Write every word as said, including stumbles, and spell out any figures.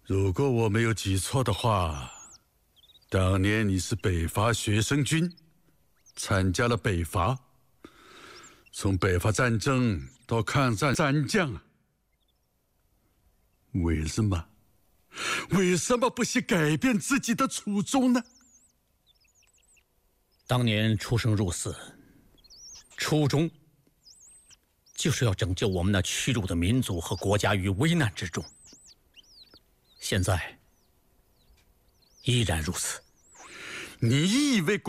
如果我没有记错的话，当年你是北伐学生军，参加了北伐，从北伐战争到抗战战将，为什么？为什么不惜改变自己的初衷呢？ 当年出生入死，初衷就是要拯救我们那屈辱的民族和国家于危难之中。现在依然如此。 你以为